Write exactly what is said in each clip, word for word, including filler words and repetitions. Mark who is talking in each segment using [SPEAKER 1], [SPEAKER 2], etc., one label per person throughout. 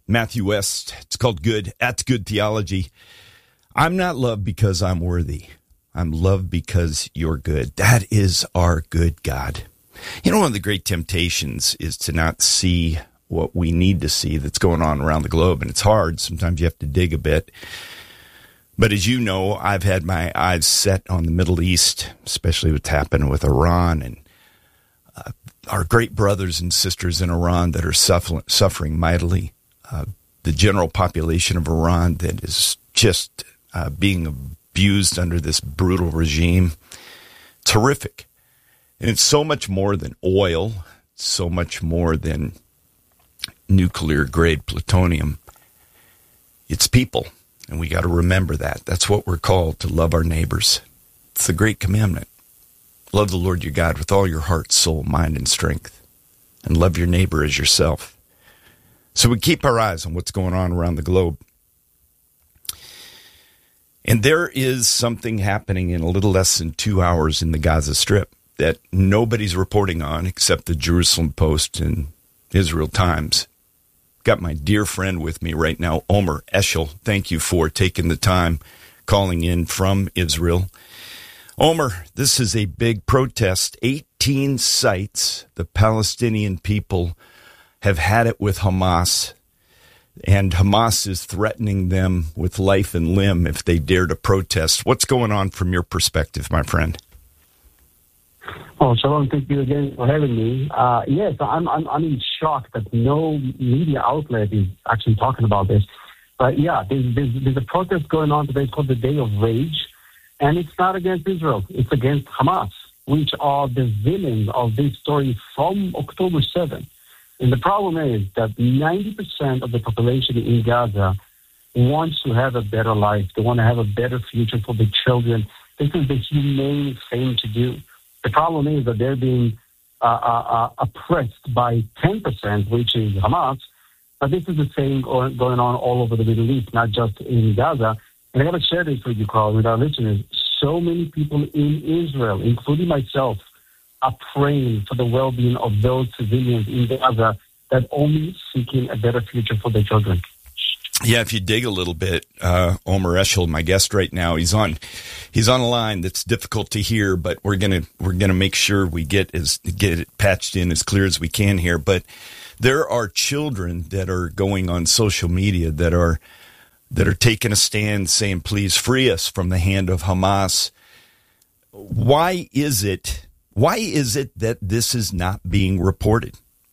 [SPEAKER 1] Matthew West. It's called Good. That's Good Theology. I'm not loved because I'm worthy. I'm loved because you're good. That is our good God. You know, one of the great temptations is to not see what we need to see that's going on around the globe. And it's hard. Sometimes you have to dig a bit. But as you know, I've had my eyes set on the Middle East, especially what's happening with Iran and uh, our great brothers and sisters in Iran that are suffer- suffering mightily. Uh, the general population of Iran that is just uh, being abused under this brutal regime. It's horrific. And it's so much more than oil, so much more than nuclear-grade plutonium. It's people, and we got to remember that. That's what we're called, to love our neighbors. It's the great commandment. Love the Lord your God with all your heart, soul, mind, and strength, and love your neighbor as yourself. So we keep our eyes on what's going on around the globe. And there is something happening in a little less than two hours in the Gaza Strip that nobody's reporting on except the Jerusalem Post and Israel Times. Got my dear friend with me right now, Omer Eshel. Thank you for taking the time, calling in from Israel. Omer, this is a big protest. eighteen sites, the Palestinian people have had it with Hamas, and Hamas is threatening them with life and limb if they dare to protest. What's going on from your perspective, my friend?
[SPEAKER 2] Oh, Shalom, thank you again for having me. Uh, yes, I'm, I'm I'm in shock that no media outlet is actually talking about this. But yeah, there's, there's, there's a protest going on today. It's called the Day of Rage, and it's not against Israel. It's against Hamas, which are the villains of this story from October seventh. And the problem is that ninety percent of the population in Gaza wants to have a better life. They want to have a better future for their children. This is the humane thing to do. The problem is that they're being uh, uh, oppressed by ten percent, which is Hamas. But this is the same going on all over the Middle East, not just in Gaza. And I got to share this with you, Carl, with our listeners. So many people in Israel, including myself, are praying for the well-being of those civilians in Gaza that only seeking a better future for their children.
[SPEAKER 1] Yeah, if you dig a little bit, uh, Omer Eshel, my guest right now, he's on, he's on a line that's difficult to hear, but we're gonna we're gonna make sure we get as get it patched in as clear as we can here. But there are children that are going on social media that are that are taking a stand, saying, "Please free us from the hand of Hamas." Why is it? Why is it that this is not being reported?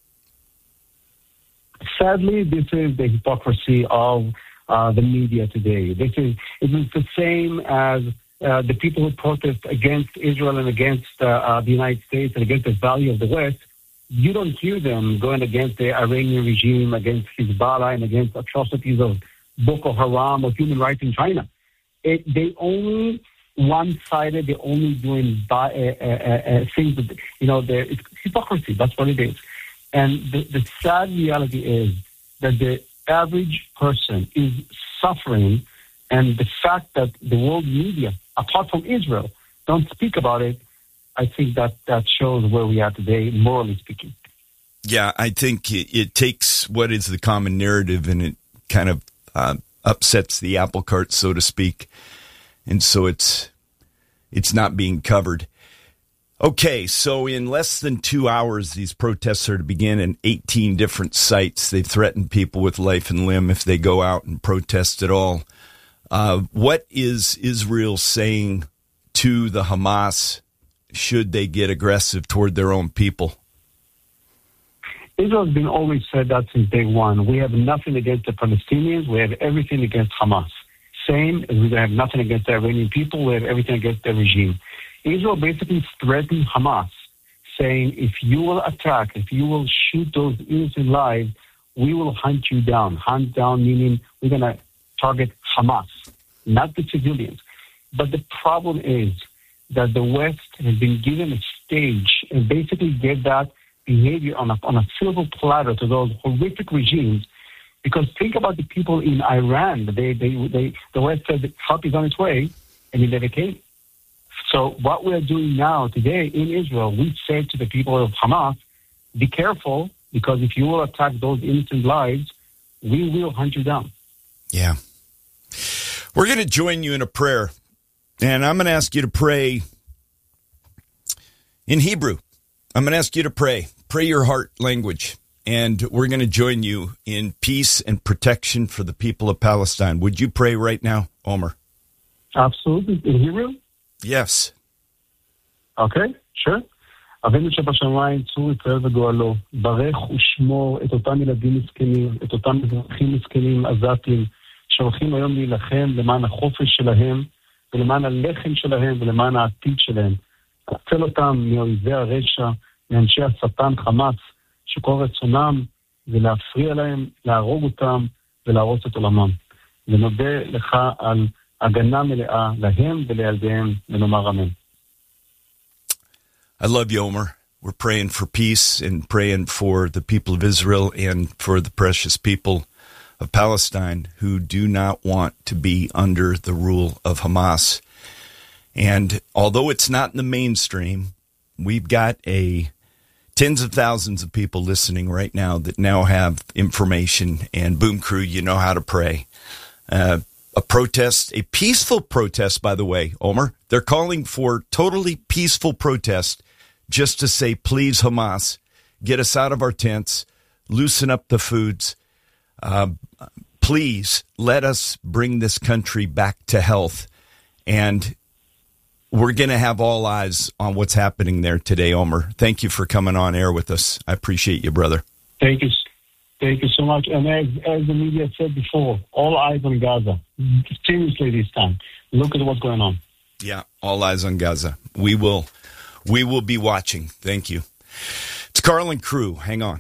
[SPEAKER 2] Sadly, this is the hypocrisy of uh, the media today. This is it is the same as uh, the people who protest against Israel and against uh, uh, the United States and against the value of the West. You don't hear them going against the Iranian regime, against Hezbollah, and against atrocities of Boko Haram or human rights in China. It, they only one-sided. They're only doing by, uh, uh, uh, things that, you know, it's hypocrisy. That's what it is. And the, the sad reality is that the average person is suffering, and the fact that the world media, apart from Israel, don't speak about it, I think that that shows where we are today, morally speaking.
[SPEAKER 1] Yeah, I think it, it takes what is the common narrative and it kind of uh, upsets the apple cart, so to speak. And so it's it's not being covered. Okay, so in less than two hours, these protests are to begin in eighteen different sites. They threaten people with life and limb if they go out and protest at all. Uh, what is Israel saying to the Hamas should they get aggressive toward their own people?
[SPEAKER 2] Israel's been always said that since day one. We have nothing against the Palestinians. We have everything against Hamas. Same as we have nothing against the Iranian people. We have everything against the regime. Israel basically threatened Hamas, saying, if you will attack, if you will shoot those innocent lives, we will hunt you down. Hunt down meaning we're going to target Hamas, not the civilians. But the problem is that the West has been given a stage and basically gave that behavior on a, on a silver platter to those horrific regimes. Because think about the people in Iran. They, they, they, the West said that help is on its way, and it never came. So what we're doing now today in Israel, we say to the people of Hamas, be careful, because if you will attack those innocent lives, we will hunt you down.
[SPEAKER 1] Yeah. We're going to join you in a prayer, and I'm going to ask you to pray in Hebrew. I'm going to ask you to pray. Pray your heart language, and we're going to join you in peace and protection for the people of Palestine. Would you pray right now, Omer?
[SPEAKER 2] Absolutely. In Hebrew?
[SPEAKER 1] Yes.
[SPEAKER 2] Okay, sure. אבינו שבשמיים, צור ישראל וגואלו, ברך ושמור את אותם ילדים מסכנים, את אותם אזרחים מסכנים עזתים, שהולכים היום להילחם למען החופש שלהם, ולמען הלחם שלהם, ולמען העתיד שלהם. תצל אותם מאויבי הרשע, מאנשי השטן חמאס, שכל רצונם זה להפריע להם, להרוג אותם, ולהרוס את עולמם. ונודה לך על הגנה מלאה להם ולילדיהם, ונאמר אמן.
[SPEAKER 1] I love you, Omer. We're praying for peace and praying for the people of Israel and for the precious people of Palestine who do not want to be under the rule of Hamas. And although it's not in the mainstream, we've got a tens of thousands of people listening right now that now have information. And Boom Crew, you know how to pray. Uh, a protest, a peaceful protest, by the way, Omer. They're calling for totally peaceful protest just to say, please, Hamas, get us out of our tents, loosen up the foods. Uh, please let us bring this country back to health. And we're going to have all eyes on what's happening there today, Omer. Thank you for coming on air with us. I appreciate you, brother.
[SPEAKER 2] Thank you. Thank you so much. And as, as the media said before, all eyes on Gaza. Seriously this time. Look at what's going on.
[SPEAKER 1] Yeah, all eyes on Gaza. We will, we will be watching. Thank you. It's Carl and Crew. Hang on.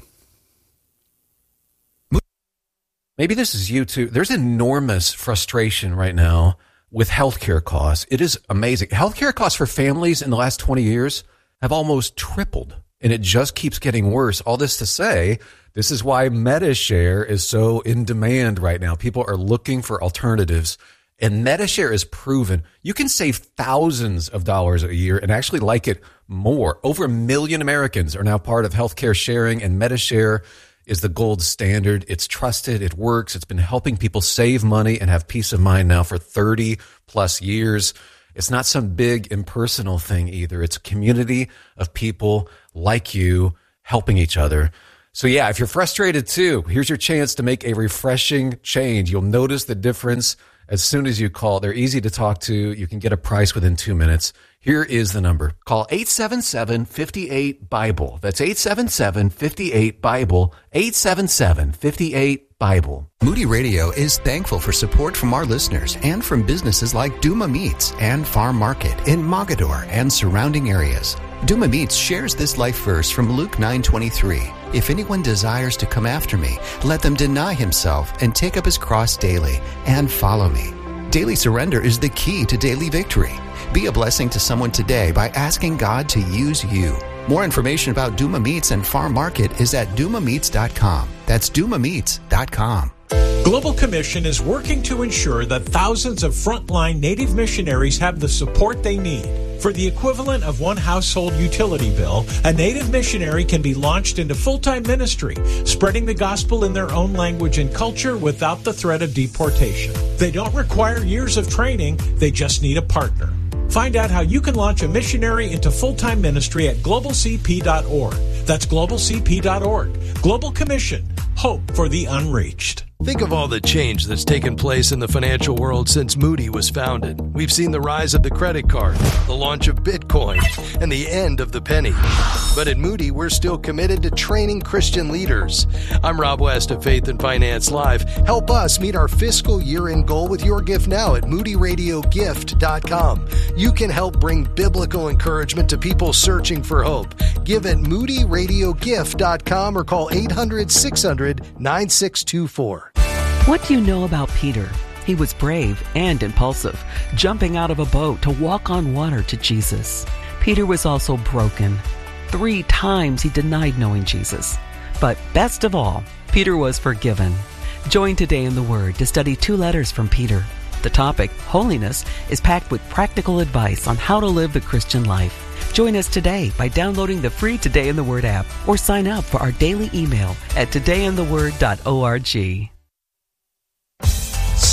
[SPEAKER 3] Maybe this is you too. There's enormous frustration right now with healthcare costs. It is amazing. Healthcare costs for families in the last twenty years have almost tripled, and it just keeps getting worse. All this to say, this is why MediShare is so in demand right now. People are looking for alternatives, and MediShare is proven. You can save thousands of dollars a year and actually like it more. Over a million Americans are now part of healthcare sharing, and MediShare is the gold standard. It's trusted. It works. It's been helping people save money and have peace of mind now for thirty plus years. It's not some big impersonal thing either. It's a community of people like you helping each other. So yeah, if you're frustrated too, here's your chance to make a refreshing change. You'll notice the difference as soon as you call. They're easy to talk to. You can get a price within two minutes. Here is the number. Call eight seven seven, five eight, BIBLE. That's eight seven seven, five eight, BIBLE. eight seven seven, five eight, BIBLE.
[SPEAKER 4] Moody Radio is thankful for support from our listeners and from businesses like Duma Meats and Farm Market in Mogador and surrounding areas. Duma Meats shares this life verse from Luke nine twenty-three. If anyone desires to come after me, let them deny himself and take up his cross daily and follow me. Daily surrender is the key to daily victory. Be a blessing to someone today by asking God to use you. More information about Duma Meats and Farm Market is at duma meats dot com. That's duma meats dot com.
[SPEAKER 5] Global Commission is working to ensure that thousands of frontline Native missionaries have the support they need. For the equivalent of one household utility bill, a Native missionary can be launched into full-time ministry, spreading the gospel in their own language and culture without the threat of deportation. They don't require years of training, they just need a partner. Find out how you can launch a missionary into full-time ministry at global c p dot org. That's global c p dot org. Global Commission. Hope for the unreached.
[SPEAKER 6] Think of all the change that's taken place in the financial world since Moody was founded. We've seen the rise of the credit card, the launch of Bitcoin, and the end of the penny. But at Moody, we're still committed to training Christian leaders. I'm Rob West of Faith and Finance Live. Help us meet our fiscal year-end goal with your gift now at moody radio gift dot com. You can help bring biblical encouragement to people searching for hope. Give at moody radio gift dot com or call eight hundred, six hundred, nine six two four.
[SPEAKER 7] What do you know about Peter? He was brave and impulsive, jumping out of a boat to walk on water to Jesus. Peter was also broken. Three times he denied knowing Jesus. But best of all, Peter was forgiven. Join Today in the Word to study two letters from Peter. The topic, holiness, is packed with practical advice on how to live the Christian life. Join us today by downloading the free Today in the Word app or sign up for our daily email at today in the word dot org.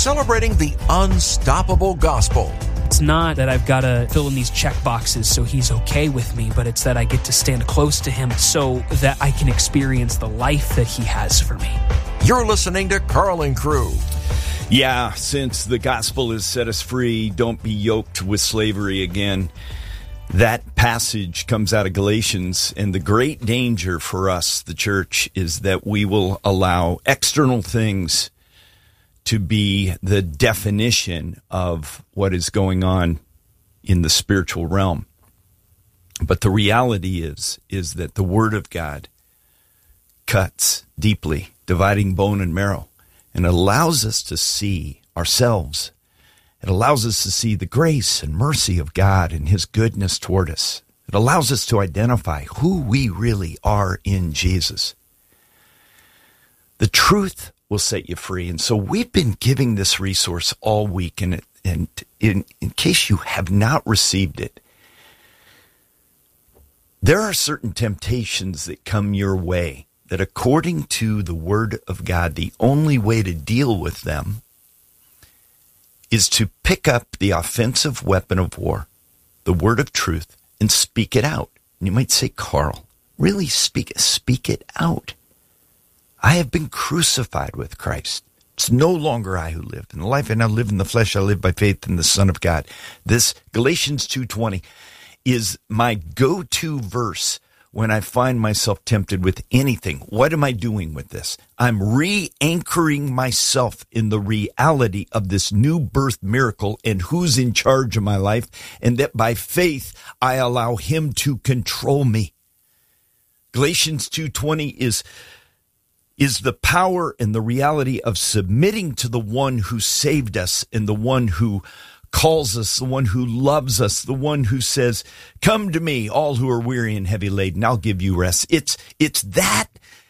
[SPEAKER 8] celebrating the unstoppable gospel.
[SPEAKER 9] It's not that I've got to fill in these check boxes so he's okay with me, but it's that I get to stand close to him so that I can experience the life that he has for me.
[SPEAKER 8] You're listening to Carl and Crew.
[SPEAKER 1] Yeah, since the gospel has set us free, don't be yoked with slavery again. That passage comes out of Galatians, and the great danger for us, the church, is that we will allow external things to be the definition of what is going on in the spiritual realm. But the reality is, is that the Word of God cuts deeply, dividing bone and marrow, and allows us to see ourselves. It allows us to see the grace and mercy of God and His goodness toward us. It allows us to identify who we really are in Jesus. The truth will set you free. And so we've been giving this resource all week. And, it, and in, in case you have not received it, there are certain temptations that come your way that, according to the Word of God, the only way to deal with them is to pick up the offensive weapon of war, the word of truth, and speak it out. And you might say, Carl, really speak it, speak it out. I have been crucified with Christ. It's no longer I who live. In the life I now live in the flesh, I live by faith in the Son of God. This Galatians two twenty is my go-to verse when I find myself tempted with anything. What am I doing with this? I'm re-anchoring myself in the reality of this new birth miracle and who's in charge of my life, and that by faith I allow Him to control me. Galatians two twenty is, is the power and the reality of submitting to the one who saved us and the one who calls us, the one who loves us, the one who says, come to me, all who are weary and heavy laden, I'll give you rest. It's, it's that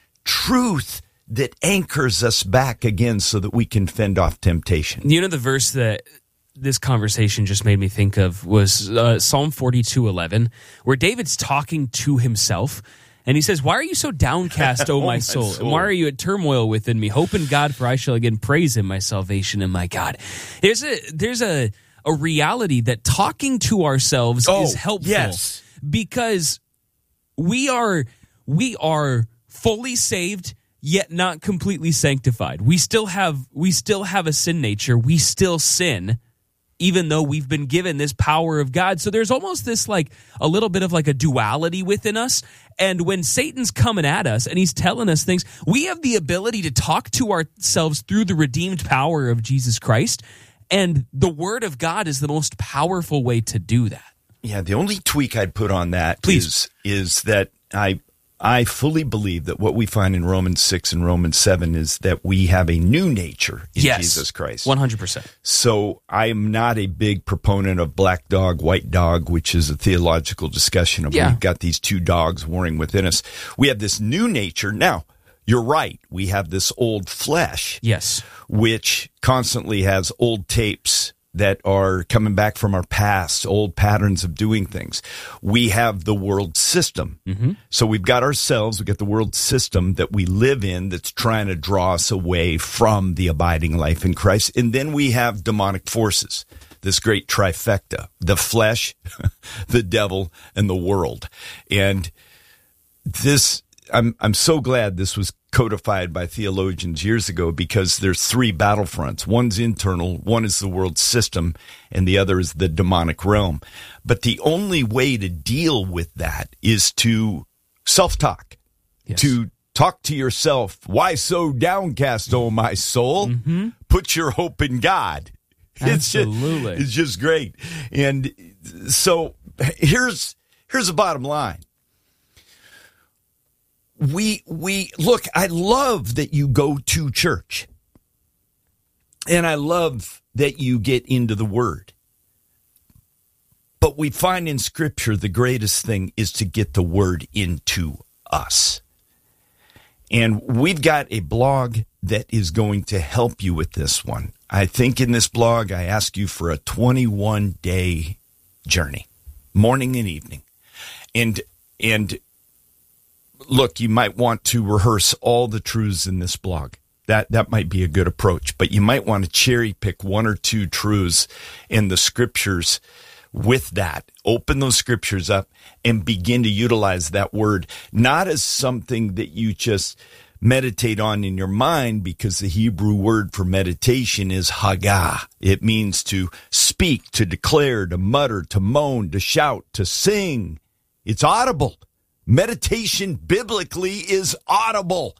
[SPEAKER 1] truth that anchors us back again so that we can fend off temptation.
[SPEAKER 9] You know, the verse that this conversation just made me think of was uh, Psalm forty-two eleven, where David's talking to himself. And he says, why are you so downcast, O my soul? soul? And why are you at turmoil within me? Hope in God, for I shall again praise Him, my salvation and my God. There's a there's a, a reality that talking to ourselves
[SPEAKER 1] oh,
[SPEAKER 9] is helpful.
[SPEAKER 1] Yes.
[SPEAKER 9] Because we are we are fully saved, yet not completely sanctified. We still have we still have a sin nature. We still sin, even though we've been given this power of God. So there's almost this like a little bit of like a duality within us. And when Satan's coming at us and he's telling us things, we have the ability to talk to ourselves through the redeemed power of Jesus Christ. And the Word of God is the most powerful way to do that.
[SPEAKER 1] Yeah, the only tweak I'd put on that
[SPEAKER 9] Please.
[SPEAKER 1] is is that I I fully believe that what we find in Romans six and Romans seven is that we have a new nature in
[SPEAKER 9] yes,
[SPEAKER 1] Jesus Christ.
[SPEAKER 9] one hundred percent.
[SPEAKER 1] So I am not a big proponent of black dog, white dog, which is a theological discussion of
[SPEAKER 9] Yeah.
[SPEAKER 1] we've got these two dogs warring within us. We have this new nature. Now, you're right. We have this old flesh.
[SPEAKER 9] Yes.
[SPEAKER 1] Which constantly has old tapes that are coming back from our past, old patterns of doing things. We have the world system.
[SPEAKER 9] Mm-hmm.
[SPEAKER 1] So we've got ourselves, we've got the world system that we live in that's trying to draw us away from the abiding life in Christ. And then we have demonic forces, this great trifecta, the flesh, the devil, and the world. And this, I'm I'm so glad this was codified by theologians years ago, because there's three battlefronts. One's internal, one is the world system, and the other is the demonic realm. But the only way to deal with that is to self-talk,
[SPEAKER 9] Yes.
[SPEAKER 1] to talk to yourself. Why so downcast, O my soul?
[SPEAKER 9] Mm-hmm.
[SPEAKER 1] Put your hope in God. It's just,
[SPEAKER 9] Absolutely.
[SPEAKER 1] it's just great. And so here's here's the bottom line. We, we, look, I love that you go to church. And I love that you get into the Word. But we find in Scripture the greatest thing is to get the Word into us. And we've got a blog that is going to help you with this one. I think in this blog, I ask you for a twenty-one day journey, morning and evening. And, and, look, you might want to rehearse all the truths in this blog. That that might be a good approach, but you might want to cherry pick one or two truths in the scriptures with that. Open those scriptures up and begin to utilize that word, not as something that you just meditate on in your mind, because the Hebrew word for meditation is hagah. It means to speak, to declare, to mutter, to moan, to shout, to sing. It's audible. Meditation biblically is audible.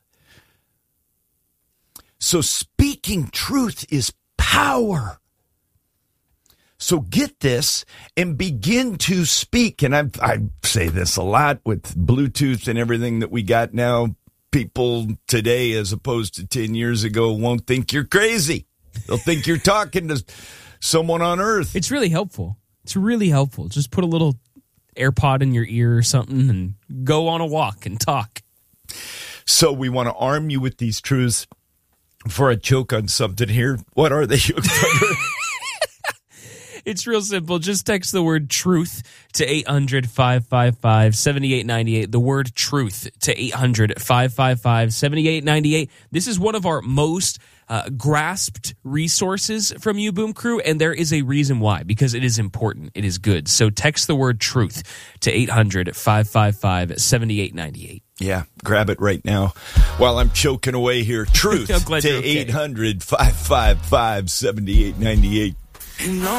[SPEAKER 1] So speaking truth is power. So get this and begin to speak. And I, I say this a lot with Bluetooth and everything that we got now. People today, as opposed to ten years ago, won't think you're crazy. They'll think you're talking to someone on earth.
[SPEAKER 9] It's really helpful. It's really helpful. Just put a little AirPod in your ear or something and go on a walk and talk.
[SPEAKER 1] So we want to arm you with these truths. Before I choke on something here, what are they?
[SPEAKER 9] It's real simple. Just text the word truth to eight hundred, five five five, seven eight nine eight. The word truth to eight hundred, five five five, seven eight nine eight. This is one of our most uh, grasped resources from you, Boom Crew, and there is a reason why, because it is important. It is good. So text the word truth to eight hundred, five five five, seven eight nine eight.
[SPEAKER 1] Yeah, grab it right now while I'm choking away here. Truth to
[SPEAKER 9] okay.
[SPEAKER 1] eight hundred, five five five, seven eight nine eight.